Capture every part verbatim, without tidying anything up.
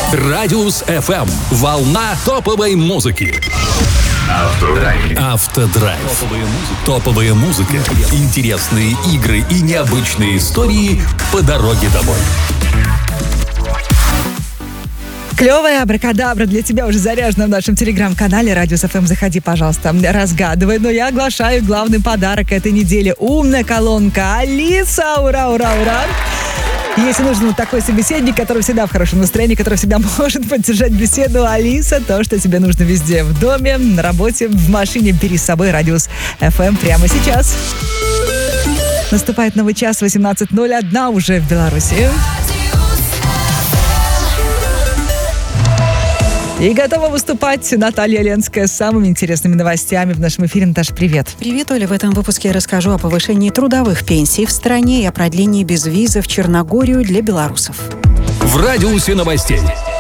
Радиус эф эм. Волна топовой музыки. Автодрайв. Автодрайв. Топовая музыка. Интересные игры и необычные истории по дороге домой. Клевая абракадабра для тебя уже заряжена в нашем телеграм-канале Радиус эф эм. Заходи, пожалуйста, разгадывай. Но я оглашаю главный подарок этой недели. Умная колонка Алиса. Ура, ура, ура! Если нужен вот такой собеседник, который всегда в хорошем настроении, который всегда может поддержать беседу, Алиса, то, что тебе нужно везде. В доме, на работе, в машине. Бери с собой Радиус эф эм прямо сейчас. Наступает новый час, восемнадцать ноль один уже в Беларуси. И готова выступать Наталья Ленская с самыми интересными новостями в нашем эфире. Наташа, привет. Привет, Оля. В этом выпуске я расскажу о повышении трудовых пенсий в стране и о продлении безвиза в Черногорию для белорусов. В радиусе новостей.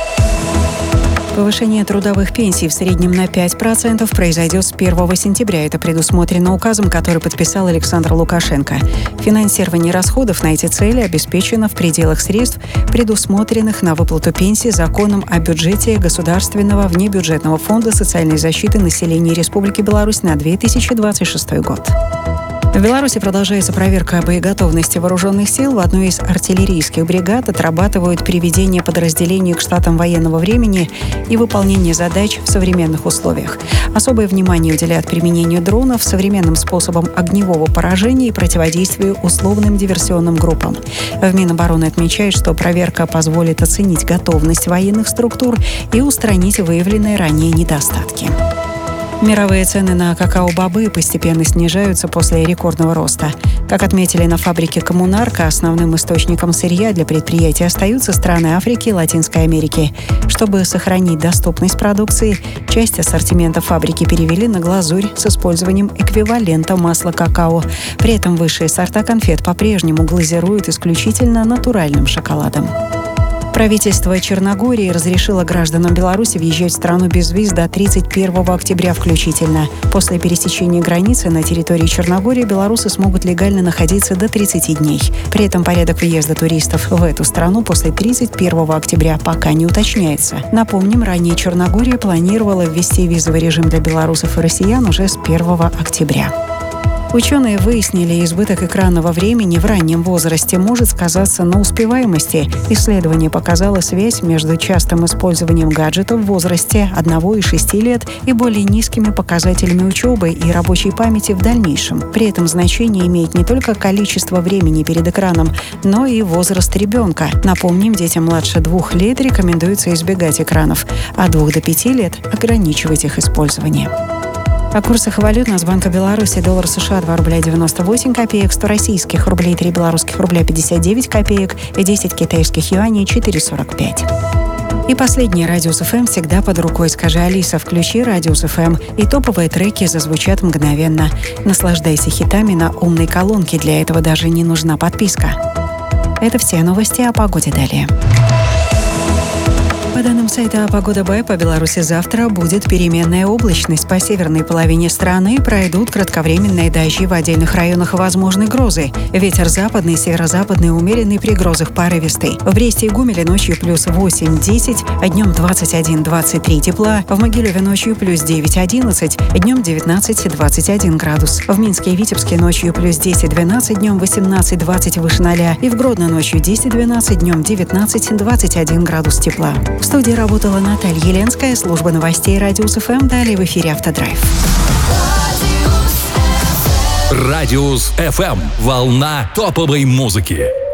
Повышение трудовых пенсий в среднем на пять процентов произойдет с первого сентября. Это предусмотрено указом, который подписал Александр Лукашенко. Финансирование расходов на эти цели обеспечено в пределах средств, предусмотренных на выплату пенсий законом о бюджете Государственного внебюджетного фонда социальной защиты населения Республики Беларусь на две тысячи двадцать шестой год. В Беларуси продолжается проверка боеготовности вооруженных сил. В одной из артиллерийских бригад отрабатывают приведение подразделений к штатам военного времени и выполнение задач в современных условиях. Особое внимание уделяют применению дронов, современным способам огневого поражения и противодействию условным диверсионным группам. В Минобороны отмечают, что проверка позволит оценить готовность военных структур и устранить выявленные ранее недостатки. Мировые цены на какао-бобы постепенно снижаются после рекордного роста. Как отметили на фабрике «Коммунарка», основным источником сырья для предприятий остаются страны Африки и Латинской Америки. Чтобы сохранить доступность продукции, часть ассортимента фабрики перевели на глазурь с использованием эквивалента масла какао. При этом высшие сорта конфет по-прежнему глазируют исключительно натуральным шоколадом. Правительство Черногории разрешило гражданам Беларуси въезжать в страну без виз до тридцать первого октября включительно. После пересечения границы на территории Черногории белорусы смогут легально находиться до тридцати дней. При этом порядок въезда туристов в эту страну после тридцать первого октября пока не уточняется. Напомним, ранее Черногория планировала ввести визовый режим для белорусов и россиян уже с первого октября. Ученые выяснили, избыток экранного времени в раннем возрасте может сказаться на успеваемости. Исследование показало связь между частым использованием гаджетов в возрасте одного и шести лет и более низкими показателями учебы и рабочей памяти в дальнейшем. При этом значение имеет не только количество времени перед экраном, но и возраст ребенка. Напомним, детям младше двух лет рекомендуется избегать экранов, а от двух до пяти лет ограничивать их использование. О курсах валют Нацбанка Беларуси: доллар США два рубля девяносто восемь копеек, сто российских рублей три белорусских рубля пятьдесят девять копеек и десять китайских юаней четыре сорок пять. И последний. Радиус эф эм всегда под рукой. Скажи: Алиса, включи Радиус эф эм, и топовые треки зазвучат мгновенно. Наслаждайся хитами на умной колонке. Для этого даже не нужна подписка. Это все новости о погоде далее. По данным сайта «Погода Бай», по Беларуси завтра будет переменная облачность. По северной половине страны пройдут кратковременные дожди, в отдельных районах возможны грозы. Ветер западный, северо-западный, умеренный, при грозах порывистый. В Бресте и Гомеле ночью плюс восемь-десять, а днем двадцать один - двадцать три тепла. В Могилеве ночью плюс девять-одиннадцать, днем девятнадцать - двадцать один градус. В Минске и Витебске ночью плюс десять-двенадцать, днем восемнадцать-двадцать выше ноля. И в Гродно ночью десять-двенадцать, днем девятнадцать - двадцать один градус тепла. В студии работала Наталья Ленская, служба новостей Радиус эф эм. Далее в эфире «Автодрайв». Радиус эф эм. Волна топовой музыки.